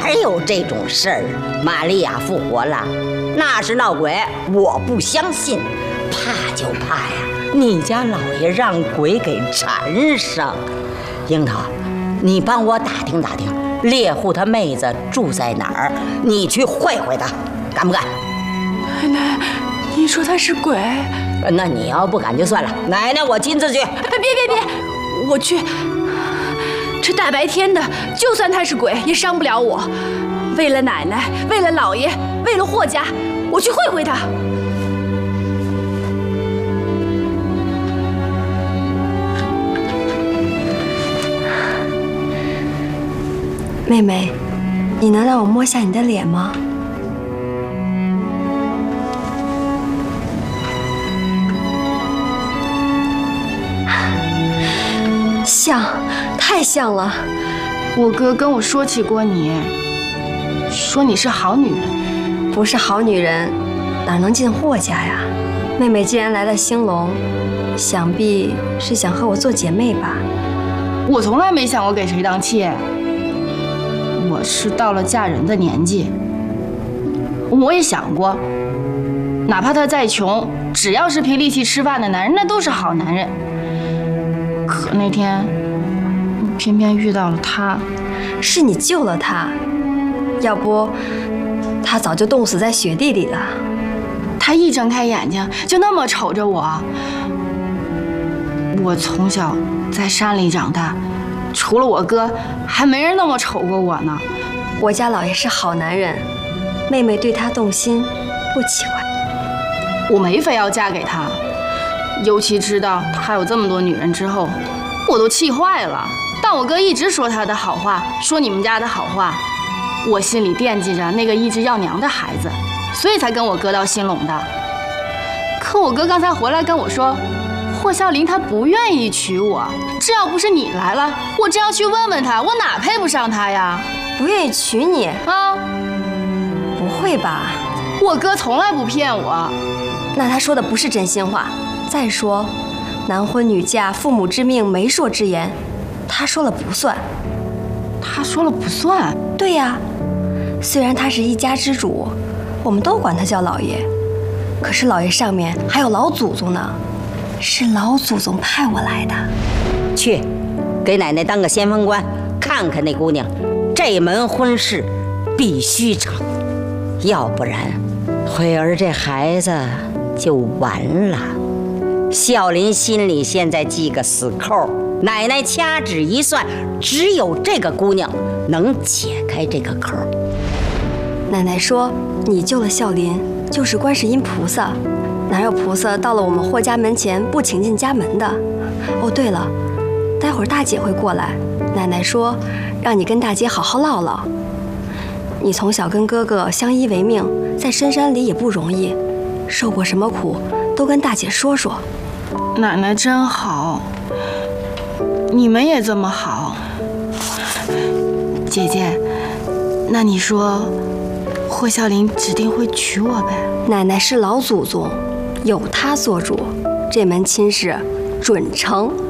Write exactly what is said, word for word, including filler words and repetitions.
哪有这种事儿？玛利亚复活了，那是闹鬼，我不相信。怕就怕呀，你家老爷让鬼给缠上。樱桃，你帮我打听打听，猎户他妹子住在哪儿？你去会会他，敢不敢？ 奶奶，你说他是鬼？ 那你要不敢就算了，奶奶我亲自去。 别别别别，我去。这大白天的，就算他是鬼，也伤不了我。为了奶奶，为了老爷，为了霍家，我去会会他。 妹妹，你能让我摸下你的脸吗？像，太像了。 我哥跟我说起过你，说你是好女人。 不是好女人，哪能进霍家呀？妹妹既然来了兴隆，想必是想和我做姐妹吧？ 我从来没想过给谁当妾。我是到了嫁人的年纪，我也想过，哪怕他再穷，只要是凭力气吃饭的男人，那都是好男人。可那天，偏偏遇到了他。 是你救了他，要不，他早就冻死在雪地里了。 他一睁开眼睛就那么瞅着我。我从小在山里长大，除了我哥，还没人那么瞅过我呢。 我家老爷是好男人，妹妹对他动心，不奇怪。 我没非要嫁给他，尤其知道他有这么多女人之后，我都气坏了。但我哥一直说他的好话，说你们家的好话，我心里惦记着那个一直要娘的孩子，所以才跟我哥到兴隆的。可我哥刚才回来跟我说，霍孝林他不愿意娶我，这要不是你来了，我真要去问问他，我哪配不上他呀？ 不愿意娶你啊？ 不会吧？ 我哥从来不骗我。 那他说的不是真心话。再说，男婚女嫁，父母之命，媒妁之言，他说了不算。 他说了不算？ 对呀，虽然他是一家之主，我们都管他叫老爷，可是老爷上面还有老祖宗呢，是老祖宗派我来的。 去，给奶奶当个先锋官，看看那姑娘，这门婚事必须成，要不然慧儿这孩子就完了。孝林心里现在系个死扣，奶奶掐指一算，只有这个姑娘能解开这个扣。 奶奶说你救了孝林，就是观世音菩萨，哪有菩萨到了我们霍家门前不请进家门的？哦，对了，待会儿大姐会过来，奶奶说让你跟大姐好好唠唠。你从小跟哥哥相依为命，在深山里也不容易，受过什么苦都跟大姐说说。 奶奶真好，你们也这么好。姐姐，那你说霍孝林指定会娶我呗？ 奶奶是老祖宗，有他做主，这门亲事准成。